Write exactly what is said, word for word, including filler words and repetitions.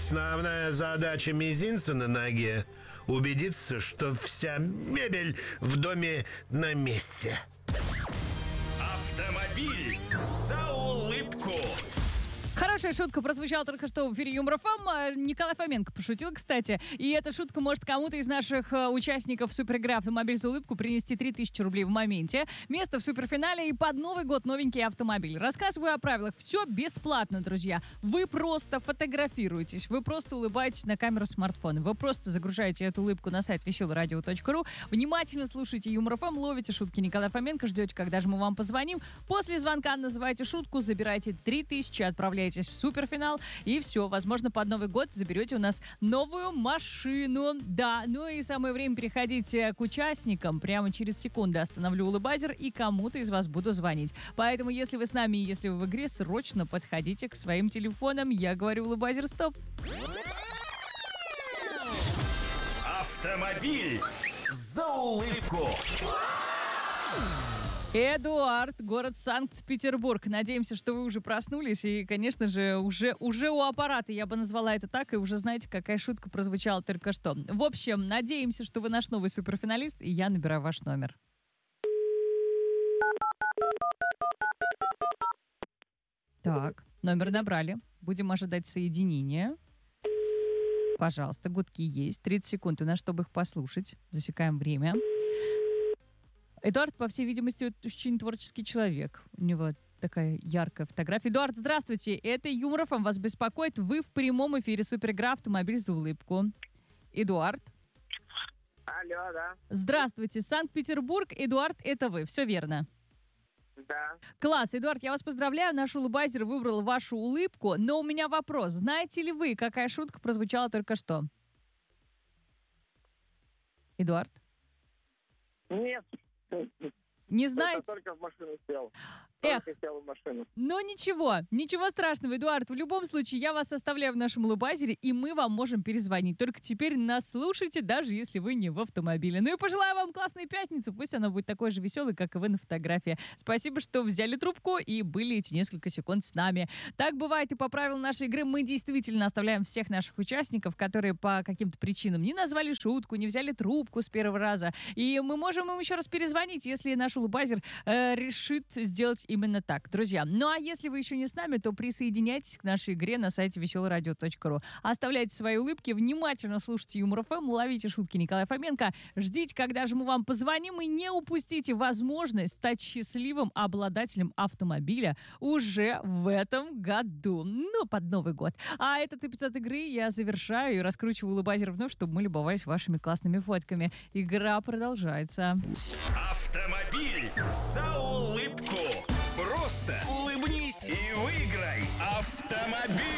Основная задача мизинца на ноге – убедиться, что вся мебель в доме на месте. Автомобиль за улыбку. Хорошая шутка прозвучала только что в эфире Юмор ФМ. Николай Фоменко пошутил, кстати. И эта шутка может кому-то из наших участников суперигры «Автомобиль за улыбку» принести три тысячи рублей в моменте. Место в суперфинале и под Новый год новенький автомобиль. Рассказываю о правилах. Все бесплатно, друзья. Вы просто фотографируетесь, вы просто улыбаетесь на камеру смартфона, вы просто загружаете эту улыбку на сайт веселое радио точка ру, внимательно слушаете Юмор ФМ, ловите шутки Николая Фоменко, ждете, когда же мы вам позвоним. После звонка называете шутку, забираете три тысячи, отправляете в суперфинал, и все, возможно, под Новый год заберете у нас новую машину. Да, ну и самое время переходить к участникам. Прямо через секунду остановлю улыбайзер и кому-то из вас буду звонить. Поэтому, если вы с нами и если вы в игре, срочно подходите к своим телефонам. Я говорю улыбайзер, стоп. Автомобиль за улыбку. Эдуард, город Санкт-Петербург. Надеемся, что вы уже проснулись и, конечно же, уже, уже у аппарата, я бы назвала это так, и уже знаете, какая шутка прозвучала только что. В общем, надеемся, что вы наш новый суперфиналист, и я набираю ваш номер. Так, номер набрали. Будем ожидать соединения. Пожалуйста, гудки есть. тридцать секунд у нас, чтобы их послушать. Засекаем время. Эдуард, по всей видимости, очень творческий человек. У него такая яркая фотография. Эдуард, здравствуйте. Это Юмор ФМ вас беспокоит. Вы в прямом эфире суперигра «Автомобиль за улыбку». Эдуард. Алло, да. Здравствуйте. Санкт-Петербург. Эдуард, это вы. Все верно? Да. Класс. Эдуард, я вас поздравляю. Наш улыбайзер выбрал вашу улыбку. Но у меня вопрос. Знаете ли вы, какая шутка прозвучала только что? Эдуард? Нет. Не знаете? Я только в машину сел. Эх. Только сел в машину. Ну ничего, ничего страшного, Эдуард. В любом случае, я вас оставляю в нашем улыбайзере, и мы вам можем перезвонить. Только теперь нас слушайте, даже если вы не в автомобиле. Ну и пожелаю вам классной пятницы. Пусть она будет такой же веселой, как и вы на фотографии. Спасибо, что взяли трубку и были эти несколько секунд с нами. Так бывает и по правилам нашей игры. Мы действительно оставляем всех наших участников, которые по каким-то причинам не назвали шутку, не взяли трубку с первого раза. И мы можем им еще раз перезвонить, если наш улыбайзер э, решит сделать именно так, друзья. Ну а если вы еще не с нами, то присоединяйтесь к нашей игре на сайте веселое радио точка ру. Оставляйте свои улыбки, внимательно слушайте Юмор ФМ, ловите шутки Николая Фоменко, ждите, когда же мы вам позвоним, и не упустите возможность стать счастливым обладателем автомобиля уже в этом году. Ну, под Новый год. А этот эпизод игры я завершаю и раскручиваю улыбайзер вновь, чтобы мы любовались вашими классными фотками. Игра продолжается. Автомобиль за улыбку. Просто улыбнись и выиграй автомобиль.